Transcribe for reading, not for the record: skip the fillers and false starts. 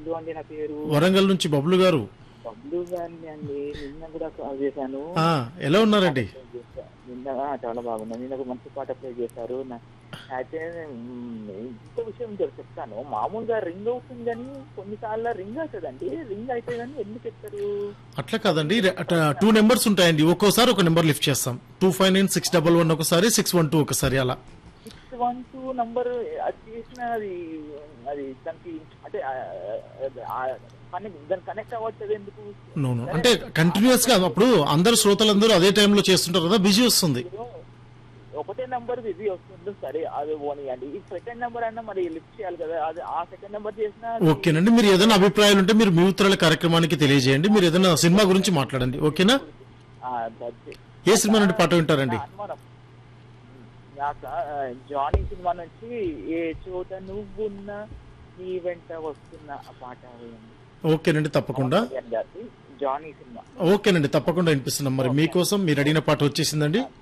బబ్లు అండి నా పేరు. వరంగల్ నుంచి బబ్లు గారు. బబ్లు గారిని అండి నిన్న కూడా కాల్ చేశాను. ఎలా ఉన్నారండి? నిన్న చాలా బాగున్నా. నిన్న ఒక మంచి పాట ప్లే చేశారు. అయితే ఇంకో విషయం చెప్తాను. మామూలుగా రింగ్ అవుతుంది కానీ కొన్నిసార్లు రింగ్ అవుతుందండి. రింగ్ అయితే కానీ ఎందుకు చెప్తారు? అట్లా కాదండి, 2 నెంబర్స్ ఉంటాయండి. ఒక్కోసారి ఒక నెంబర్ లిఫ్ట్ చేస్తాం. 259611 ఒకసారి, 612 ఒకసారి, అలా 612 నంబర్ అది చేసిన అది దానికి అంటే దాన్ని కనెక్ట్ అవ్వట్లేదు ఎందుకు? నోను అంటే కంటిన్యూస్ గా అప్పుడు అందరు శ్రోతలందరూ అదే టైంలో చేస్తుంటారు కదా, బిజీ వస్తుంది. ఒకటే నంబర్ బిజీ వస్తుంది. సరే అది పోనీయండి. ఈ సెకండ్ నెంబర్ అన్నా మరి లిఫ్ట్ చేయాలి కదా. అది ఆ సెకండ్ నెంబర్ చేసిన ఓకేనండి. మీరు ఏదైనా అభిప్రాయాలు ఉంటే మీరు మీ ఉత్తరాల కార్యక్రమానికి తెలియజేయండి. మీరు ఏదైనా సినిమా గురించి మాట్లాడండి. ఓకేనా? ఏ సినిమా నుండి పాట వింటారండి? జానీ సినిమా నుంచి ఏ చోట నువ్వున్నా నీ వెంట వస్తున్న ఆ పాట. ఓకేనండి, తప్పకుండా. Johnny cinema. ఓకేనండి, తప్పకుండా వినిపిస్తున్నాం. మరి మీకోసం మీరు అడిగిన పాట వచ్చేసిందండి.